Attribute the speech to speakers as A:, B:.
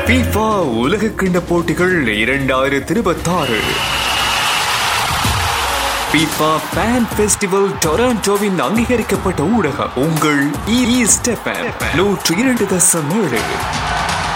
A: FIFA உலகக்கிண்ண போட்டிகள் 2026. FIFA Fan Festival டொராண்டோவின் அங்கீகரிக்கப்பட்ட ஊடகம் உங்கள் E-Step 102.7.